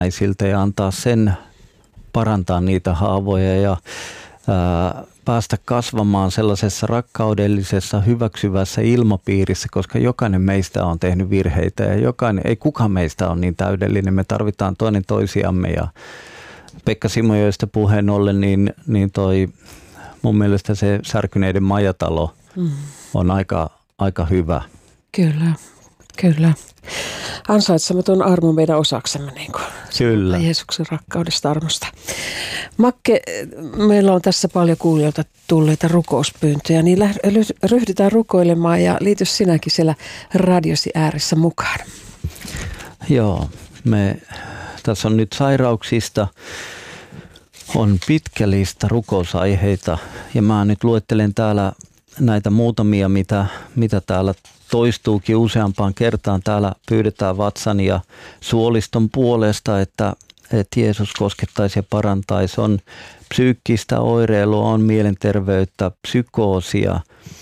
yksinäisiltä ja antaa sen parantaa niitä haavoja ja päästä kasvamaan sellaisessa rakkaudellisessa, hyväksyvässä ilmapiirissä, koska jokainen meistä on tehnyt virheitä ja ei kukaan meistä ole niin täydellinen. Me tarvitaan toinen toisiamme ja Pekka Simojoista puheen ollen, niin mun mielestä se Särkyneiden majatalo on aika hyvä. Kyllä. Ansaitsematon armo meidän osaksemme, niin kuin Kyllä. Jeesuksen rakkaudesta, armosta. Makke, meillä on tässä paljon kuulijoilta tulleita rukouspyyntöjä, niin ryhdytään rukoilemaan ja liity sinäkin siellä radiosi ääressä mukaan. Joo, tässä on nyt sairauksista, on pitkä lista rukousaiheita ja mä nyt luettelen täällä näitä muutamia, mitä täällä toistuukin useampaan kertaan. Täällä pyydetään vatsan ja suoliston puolesta, että Jeesus koskettaisi ja parantaisi. On psyykkistä oireilua, on mielenterveyttä, psykoosia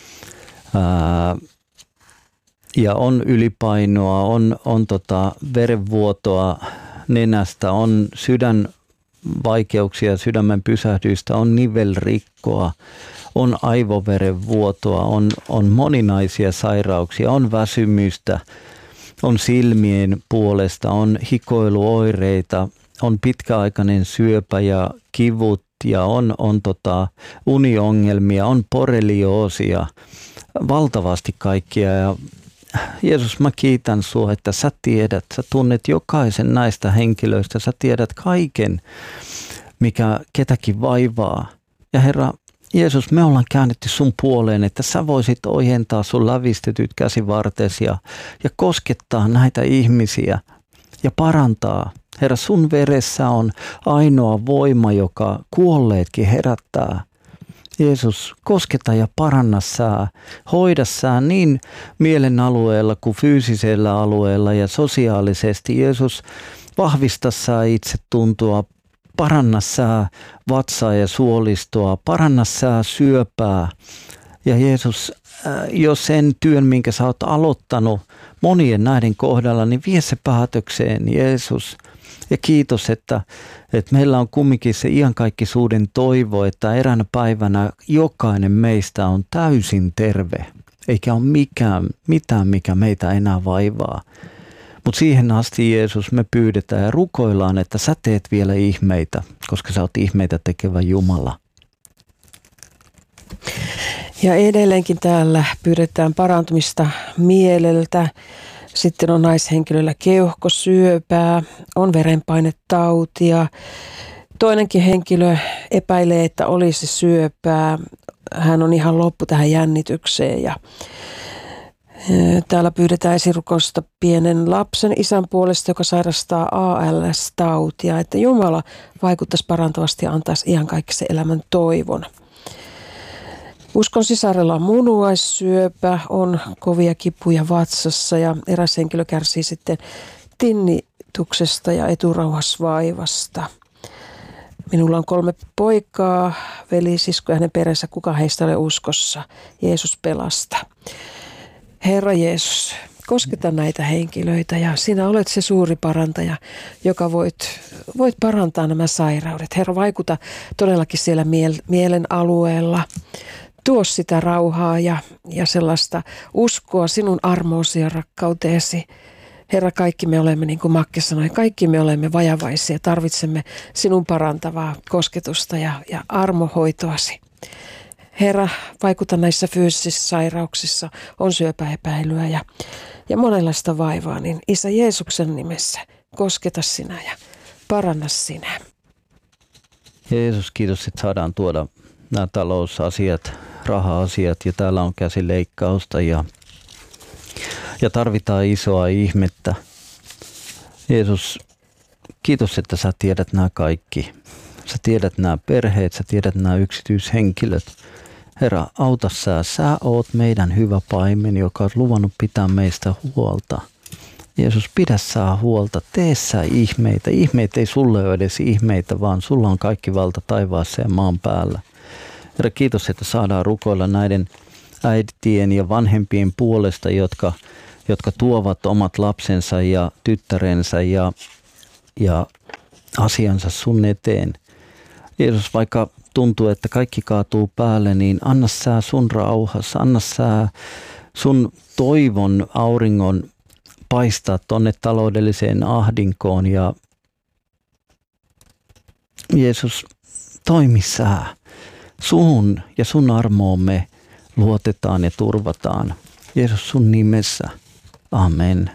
ja on ylipainoa, on verenvuotoa nenästä, on sydänvaikeuksia, sydämen pysähdystä, on nivelrikkoa, on aivoverenvuotoa, on moninaisia sairauksia, on väsymystä, on silmien puolesta, on hikoiluoireita, on pitkäaikainen syöpä ja kivut ja on uniongelmia, on borrelioosia, valtavasti kaikkia. Ja Jeesus, mä kiitän sua, että sä tiedät, sä tunnet jokaisen näistä henkilöistä, sä tiedät kaiken, mikä ketäkin vaivaa. Ja Herra Jeesus, me ollaan käännetty sun puoleen, että sä voisit ojentaa sun lävistetyt käsivartesi ja koskettaa näitä ihmisiä ja parantaa. Herra, sun veressä on ainoa voima, joka kuolleetkin herättää. Jeesus, kosketa ja paranna sää, hoida sää niin mielen alueella kuin fyysisellä alueella ja sosiaalisesti. Jeesus, vahvista sää itsetuntoa, paranna sää vatsaa ja suolistoa, paranna sää syöpää. Ja Jeesus, jos sen työn, minkä sä oot aloittanut monien näiden kohdalla, niin vie se päätökseen, Jeesus. Ja kiitos, että meillä on kumminkin se iankaikkisuuden toivo, että eräänä päivänä jokainen meistä on täysin terve, eikä ole mitään, mikä meitä enää vaivaa. Mutta siihen asti, Jeesus, me pyydetään ja rukoillaan, että sä teet vielä ihmeitä, koska sä oot ihmeitä tekevä Jumala. Ja edelleenkin täällä pyydetään parantumista mieleltä. Sitten on naishenkilöllä keuhkosyöpää, on verenpainetautia. Toinenkin henkilö epäilee, että olisi syöpää. Hän on ihan loppu tähän jännitykseen ja täällä pyydetään esirukousta pienen lapsen isän puolesta, joka sairastaa ALS-tautia, että Jumala vaikuttaisi parantavasti ja antaisi iankaikkisen elämän toivon. Uskon sisarella on munuaissyöpä, on kovia kipuja vatsassa ja eräs henkilö kärsii sitten tinnituksesta ja eturauhasvaivasta. Minulla on 3 poikaa, veli, sisko ja hänen perheensä, kuka heistä ole uskossa. Jeesus pelasta. Herra Jeesus, kosketa näitä henkilöitä ja sinä olet se suuri parantaja, joka voit parantaa nämä sairaudet. Herra, vaikuta todellakin siellä mielen alueella. Tuo sitä rauhaa ja sellaista uskoa sinun armoosi ja rakkauteesi. Herra, kaikki me olemme, niin kuin Makke sanoi, kaikki me olemme vajavaisia. Tarvitsemme sinun parantavaa kosketusta ja armohoitoasi. Herra, vaikuta näissä fyysisissä sairauksissa, on syöpäepäilyä ja monenlaista vaivaa, niin Isä Jeesuksen nimessä kosketa sinä ja paranna sinä. Jeesus, kiitos, että saadaan tuoda nämä talousasiat, raha-asiat ja täällä on käsileikkausta ja tarvitaan isoa ihmettä. Jeesus, kiitos, että sä tiedät nämä kaikki. Sä tiedät nämä perheet, sä tiedät nämä yksityishenkilöt. Herra, auta sä oot meidän hyvä paimen, joka on luvannut pitää meistä huolta. Jeesus, pidä sä huolta, tee sä ihmeitä. Ihmeet ei sulle ole edes ihmeitä, vaan sulla on kaikki valta taivaassa ja maan päällä. Herra, kiitos, että saadaan rukoilla näiden äitien ja vanhempien puolesta, jotka tuovat omat lapsensa ja tyttärensä ja asiansa sun eteen. Jeesus, vaikka tuntuu, että kaikki kaatuu päälle, niin anna sä sun rauhassa, anna sä sun toivon auringon paistaa tonne taloudelliseen ahdinkoon. Ja Jeesus, toimi sä. Suun ja sun armoon me luotetaan ja turvataan. Jeesus, sun nimessä. Amen.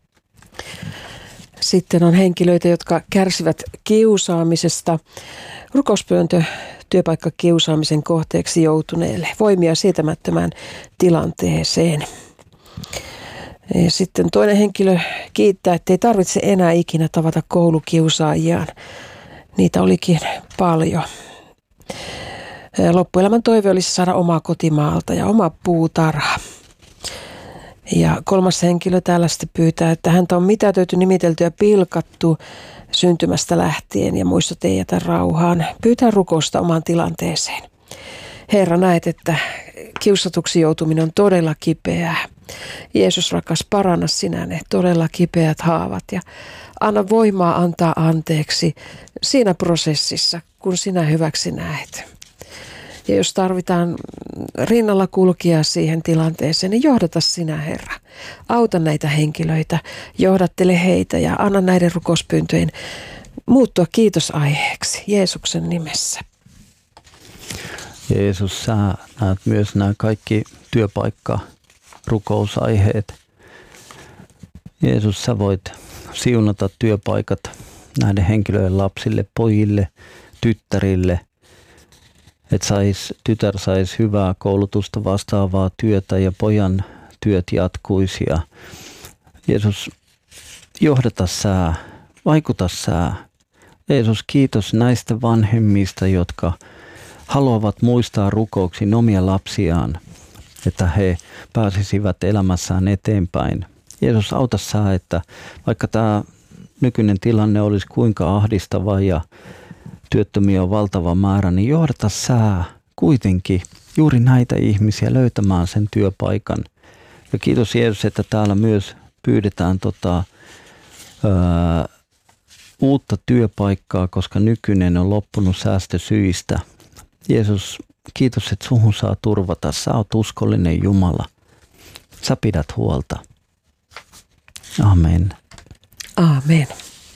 Sitten on henkilöitä, jotka kärsivät kiusaamisesta. Rukouspyyntö työpaikkakiusaamisen kohteeksi joutuneelle. Voimia sietämättömään tilanteeseen. Ja sitten toinen henkilö kiittää, että ei tarvitse enää ikinä tavata koulukiusaajiaan. Niitä olikin paljon. Loppuelämän toive olisi saada omaa kotimaalta ja oma puutarha. Ja kolmas henkilö täällä sitten pyytää, että häntä on mitätöity, nimitelty ja pilkattu syntymästä lähtien ja muistot ei jätä rauhaan. Pyytää rukousta omaan tilanteeseen. Herra, näet, että kiusatuksi joutuminen on todella kipeää. Jeesus rakas, paranna sinä ne todella kipeät haavat ja anna voimaa antaa anteeksi siinä prosessissa, kun sinä hyväksi näet. Ja jos tarvitaan rinnalla kulkea siihen tilanteeseen, niin johdata sinä, Herra. Auta näitä henkilöitä, johdattele heitä ja anna näiden rukouspyyntöjen muuttua kiitosaiheeksi Jeesuksen nimessä. Jeesus, sä näet myös nämä kaikki työpaikka-rukousaiheet. Jeesus, sä voit siunata työpaikat näiden henkilöiden lapsille, pojille, tyttärille. Että tytär saisi hyvää koulutusta vastaavaa työtä ja pojan työt jatkuisi. Ja Jeesus, johdata sä, vaikuta sä. Jeesus, kiitos näistä vanhemmista, jotka haluavat muistaa rukouksiin omia lapsiaan, että he pääsisivät elämässään eteenpäin. Jeesus, auta sä, että vaikka tämä nykyinen tilanne olisi kuinka ahdistava ja työttömiä on valtava määrä, niin johdata sä kuitenkin juuri näitä ihmisiä löytämään sen työpaikan. Ja kiitos Jeesus, että täällä myös pyydetään uutta työpaikkaa, koska nykyinen on loppunut säästösyistä. Jeesus, kiitos, että suhun saa turvata. Sä oot uskollinen Jumala. Sä pidät huolta. Amen. Amen.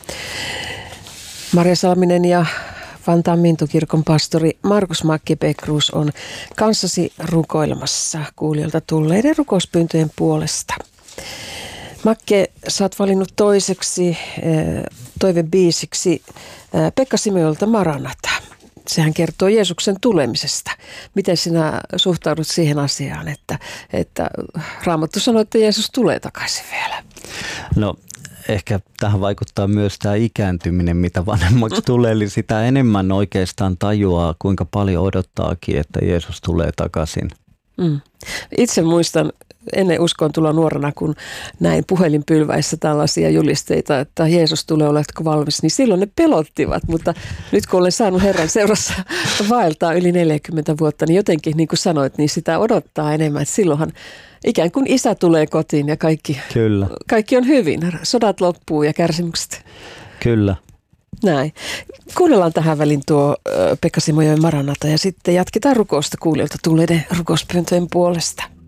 Maria Salminen ja Vantaan Mintukirkon pastori Markus Makke Pekrus on kanssasi rukoilemassa kuulijoilta tulleiden rukouspyyntöjen puolesta. Makke, sä oot valinnut toiseksi toivebiisiksi Pekka Simejolta Maranata. Sehän kertoo Jeesuksen tulemisesta. Miten sinä suhtaudut siihen asiaan, että Raamattu sanoo, että Jeesus tulee takaisin vielä? No ehkä tähän vaikuttaa myös tämä ikääntyminen, mitä vanhemmaksi tulee, eli sitä enemmän oikeastaan tajuaa, kuinka paljon odottaakin, että Jeesus tulee takaisin. Itse muistan ennen uskoon tulla nuorena, kun näin puhelinpylväissä tällaisia julisteita, että Jeesus tulee, oletko valmis, niin silloin ne pelottivat, mutta nyt kun olen saanut Herran seurassa vaeltaa yli 40 vuotta, niin jotenkin niin kuin sanoit, niin sitä odottaa enemmän, että silloinhan ikään kuin isä tulee kotiin ja kaikki on hyvin, sodat loppuu ja kärsimykset. Kyllä. Näin. Kuunnellaan tähän väliin tuo Pekka Simojoen Maranata ja sitten jatketaan rukousta kuulijoilta tulleiden rukouspyyntöjen puolesta.